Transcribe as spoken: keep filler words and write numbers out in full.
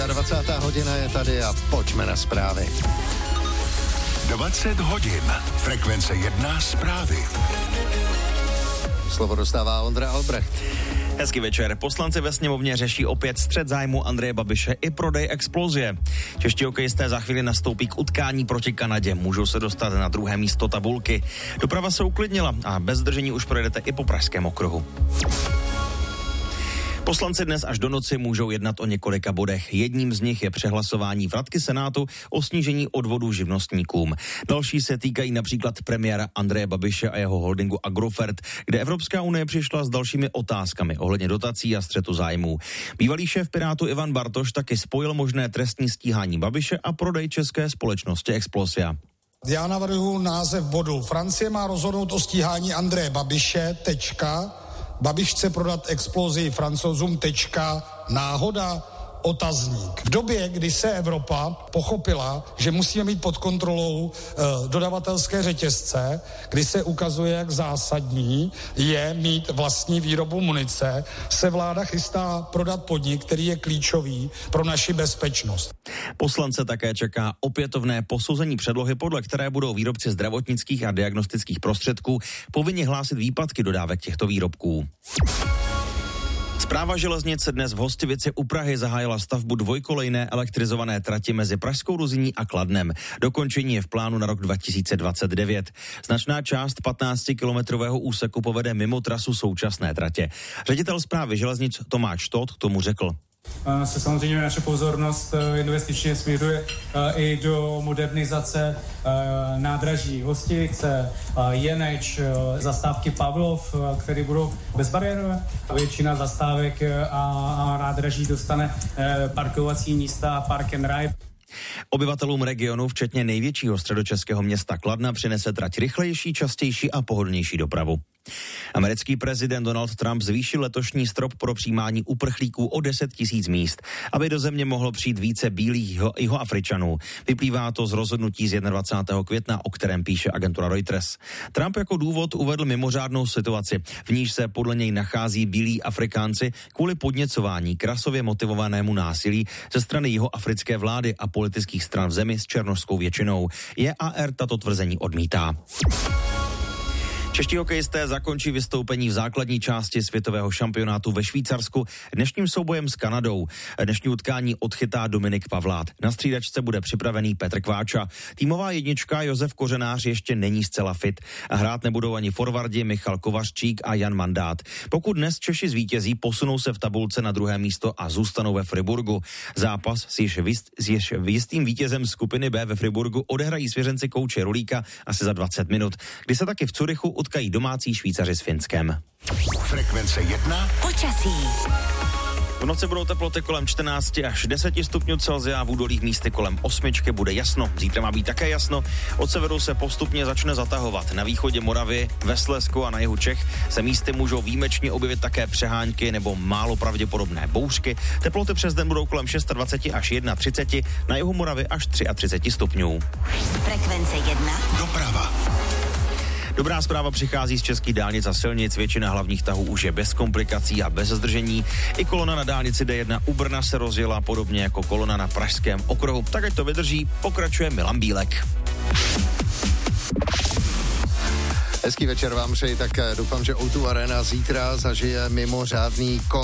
dvacátá druhá hodina je tady a pojďme na zprávy. dvacet hodin. Frekvence jedna zprávy. Slovo dostává Ondra Albrecht. Hezký večer. Poslanci ve sněmovně řeší opět střet zájmu Andreje Babiše i prodej Explosie. Čeští hokejisté za chvíli nastoupí k utkání proti Kanadě. Můžou se dostat na druhé místo tabulky. Doprava se uklidnila a bez zdržení už projedete i po pražském okruhu. Poslanci dnes až do noci můžou jednat o několika bodech. Jedním z nich je přehlasování vratky Senátu o snížení odvodů živnostníkům. Další se týkají například premiéra Andreje Babiše a jeho holdingu Agrofert, kde Evropská unie přišla s dalšími otázkami ohledně dotací a střetu zájmů. Bývalý šéf Pirátů Ivan Bartoš taky spojil možné trestní stíhání Babiše a prodej české společnosti Explosia. Já navrhuji název bodu. Francie má rozhodnout o stíhání Andreje Babiše, tečka. Babiš chce prodat Explosii Francouzům, tečka, náhoda, otazník. V době, kdy se Evropa pochopila, že musíme mít pod kontrolou e, dodavatelské řetězce, kdy se ukazuje, jak zásadní je mít vlastní výrobu munice, se vláda chystá prodat podnik, který je klíčový pro naši bezpečnost. Poslance také čeká opětovné posouzení předlohy, podle které budou výrobci zdravotnických a diagnostických prostředků povinni hlásit výpadky dodávek těchto výrobků. Správa železnic dnes v Hostivici u Prahy zahájila stavbu dvojkolejné elektrizované trati mezi Pražskou Ruzyní a Kladnem. Dokončení je v plánu na rok dva tisíce dvacet devět. Značná část patnáctikilometrového úseku povede mimo trasu současné tratě. Ředitel správy železnic Tomáš Tóth k tomu řekl. Se samozřejmě naše pozornost investičně směřuje i do modernizace nádraží Hostivice, Jeneč, zastávky Pavlov, které budou bezbariérové. Většina zastávek a nádraží dostane parkovací místa Park and Ride. Obyvatelům regionu, včetně největšího středočeského města Kladna, přinese trať rychlejší, častější a pohodlnější dopravu. Americký prezident Donald Trump zvýšil letošní strop pro přijímání uprchlíků o deset tisíc míst, aby do země mohlo přijít více bílých Jihoafričanů. Vyplývá to z rozhodnutí z dvacátého prvního května, o kterém píše agentura Reuters. Trump jako důvod uvedl mimořádnou situaci, v níž se podle něj nachází bílí Afrikánci kvůli podněcování k rasově motivovanému násilí ze strany jihoafrické vlády a politických stran v zemi s černošskou většinou. J A R tato tvrzení odmítá. Čeští hokejisté zakončí vystoupení v základní části světového šampionátu ve Švýcarsku dnešním soubojem s Kanadou. Dnešní utkání odchytá Dominik Pavlát. Na střídačce bude připravený Petr Kváča. Týmová jednička Josef Kořenář ještě není zcela fit. A hrát nebudou ani forwardi Michal Kovařčík a Jan Mandát. Pokud dnes Češi zvítězí, posunou se v tabulce na druhé místo a zůstanou ve Friburgu. Zápas s již, vyst, s již jistým vítězem skupiny B ve Friburgu odehrají svěřenci kouče Rulíka asi za dvacet minut, kdy se taky v Curychu utkají domácí Švýcaři s Finskem. Frekvence jedna. Počasí. V noci budou teploty kolem čtrnáct až deset stupňů Celsia, v údolích místy kolem osmičky bude jasno. Zítra má být také jasno. Od severu se postupně začne zatahovat. Na východě Moravy, ve Slezsku a na jihu Čech se místy můžou výjimečně objevit také přehánky nebo málo pravděpodobné bouřky. Teploty přes den budou kolem dvacet šest až třicet jedna, na jihu Moravy až třicet tři stupňů. Frekvence jedna. Doprava. Dobrá zpráva přichází z českých dálnic a silnic, většina hlavních tahů už je bez komplikací a bez zdržení. I kolona na dálnici D jedna u Brna se rozjela podobně jako kolona na pražském okruhu. Tak ať to vydrží, pokračuje Milan Bílek. Hezký večer vám přeji, tak doufám, že O dva Arena zítra zažije mimořádný